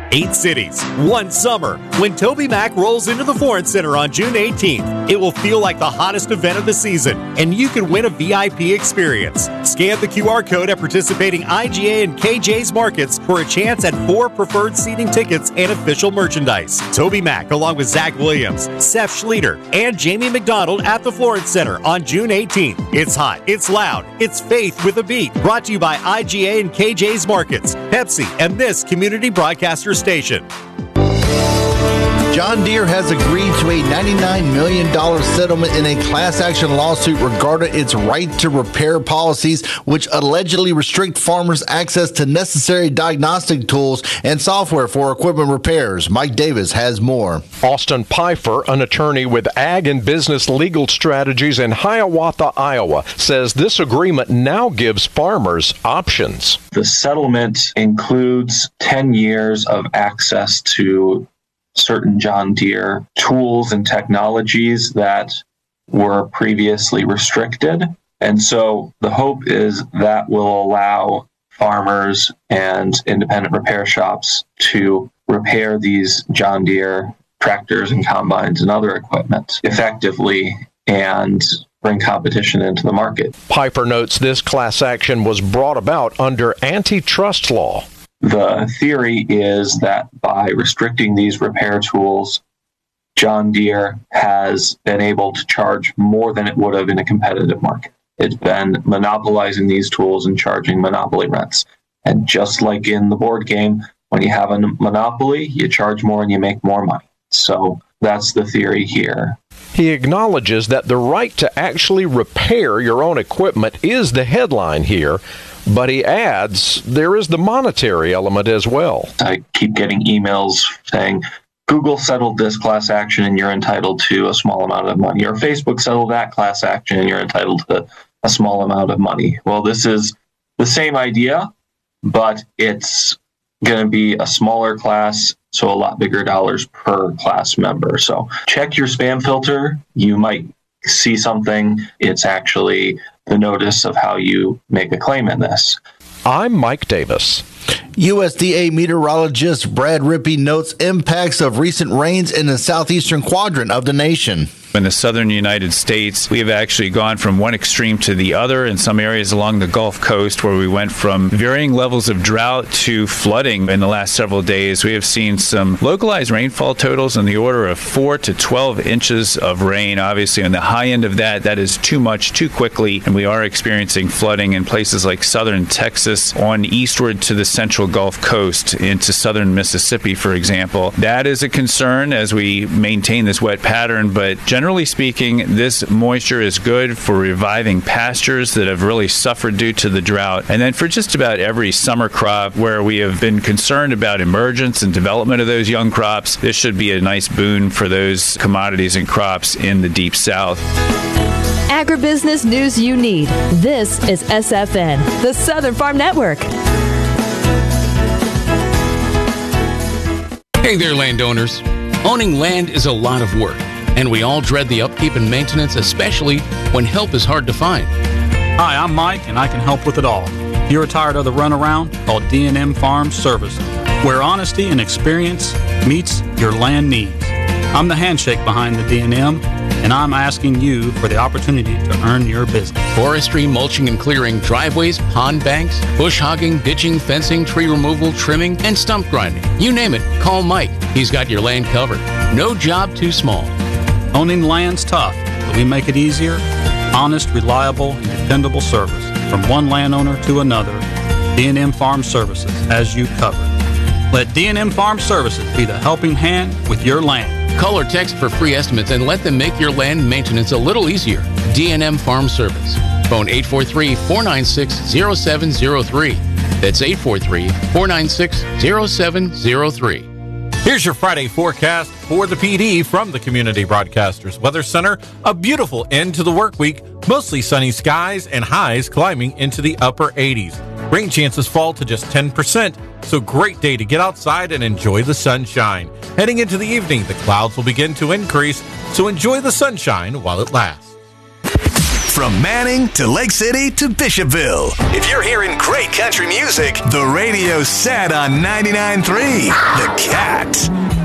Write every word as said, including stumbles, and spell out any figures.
Eight cities, one summer. When Toby Mac rolls into the Florence Center on June eighteenth, it will feel like the hottest event of the season, and you can win a V I P experience. Scan the Q R code at participating I G A and K J's markets for a chance at four preferred seating tickets and official merchandise. Toby Mac, along with Zach Williams, Seth Schlueter, and Jamie McDonald at the Florence Center on June eighteenth. It's hot, it's loud, it's faith with a beat. Brought to you by I G A and K J's markets, Pepsi, and this community broadcaster station. John Deere has agreed to a ninety-nine million dollars settlement in a class action lawsuit regarding its right to repair policies, which allegedly restrict farmers' access to necessary diagnostic tools and software for equipment repairs. Mike Davis has more. Austin Pfeiffer, an attorney with Ag and Business Legal Strategies in Hiawatha, Iowa, says this agreement now gives farmers options. The settlement includes ten years of access to certain John Deere tools and technologies that were previously restricted. And so the hope is that will allow farmers and independent repair shops to repair these John Deere tractors and combines and other equipment effectively and bring competition into the market. Piper notes this class action was brought about under antitrust law. The theory is that by restricting these repair tools, John Deere has been able to charge more than it would have in a competitive market. It's been monopolizing these tools and charging monopoly rents. And just like in the board game, when you have a monopoly, you charge more and you make more money. So that's the theory here. He acknowledges that the right to actually repair your own equipment is the headline here, but he adds there is the monetary element as well. I keep getting emails saying, Google settled this class action and you're entitled to a small amount of money, or Facebook settled that class action and you're entitled to a small amount of money. Well, this is the same idea, but it's going to be a smaller class, so a lot bigger dollars per class member. So check your spam filter. You might see something. It's actually the notice of how you make a claim in this. I'm Mike Davis. U S D A meteorologist Brad Rippey notes impacts of recent rains in the southeastern quadrant of the nation. In the southern United States, we have actually gone from one extreme to the other in some areas along the Gulf Coast, where we went from varying levels of drought to flooding in the last several days. We have seen some localized rainfall totals in the order of four to twelve inches of rain. Obviously, on the high end of that, that is too much too quickly, and we are experiencing flooding in places like southern Texas on eastward to the central Gulf Coast into southern Mississippi, for example. That is a concern as we maintain this wet pattern, but generally Generally speaking, this moisture is good for reviving pastures that have really suffered due to the drought. And then for just about every summer crop where we have been concerned about emergence and development of those young crops, this should be a nice boon for those commodities and crops in the Deep South. Agribusiness news you need. This is S F N, the Southern Farm Network. Hey there, landowners. Owning land is a lot of work, and we all dread the upkeep and maintenance, especially when help is hard to find. Hi, I'm Mike, and I can help with it all. If you're tired of the runaround, call D and M Farm Services, where honesty and experience meets your land needs. I'm the handshake behind the D and M, and I'm asking you for the opportunity to earn your business. Forestry, mulching and clearing, driveways, pond banks, bush hogging, ditching, fencing, tree removal, trimming, and stump grinding. You name it, call Mike. He's got your land covered. No job too small. Owning land's tough, but we make it easier. Honest, reliable, and dependable service from one landowner to another. D and M Farm Services has you covered. Let D and M Farm Services be the helping hand with your land. Call or text for free estimates and let them make your land maintenance a little easier. D and M Farm Service. Phone eight four three, four nine six, zero seven zero three. That's eight four three, four nine six, zero seven zero three. Here's your Friday forecast for the P D from the Community Broadcasters Weather Center. A beautiful end to the work week. Mostly sunny skies and highs climbing into the upper eighties. Rain chances fall to just ten percent, so great day to get outside and enjoy the sunshine. Heading into the evening, the clouds will begin to increase, so enjoy the sunshine while it lasts. From Manning to Lake City to Bishopville. If you're hearing great country music, the radio's set on ninety-nine point three The Cat.